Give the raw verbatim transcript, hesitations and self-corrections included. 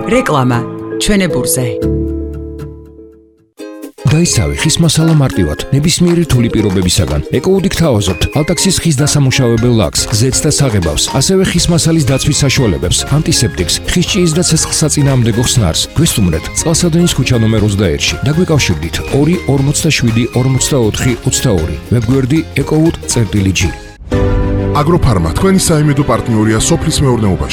რეკლამა ჩვენებურზე. დაისავე ხის მასალა მარტივად, ნებისმიერი რთული პირობებისაგან. ეკოუდი გთავაზობთ ალტაქსის ხის დასამუშავებელ ლაქს, ზეთს და საღებავს, ასევე ხის მასალის დაცვის საშუალებებს, ანტისეპტიკს, ხის ჭიის და ცეცხლსაწინააღმდეგო ხსნარს. გვესტუმრეთ წყალსადენის ქუჩა ნომერ ოცდაერთში. დაგვიკავშირდით ორი ორმოცდაშვიდი ორმოცდაოთხი ოცდაორი. ვებგვერდი ecowood.gr. აგროფარმა თქვენი საიმედო პარტნიორია სოფლის მეურნეობაში.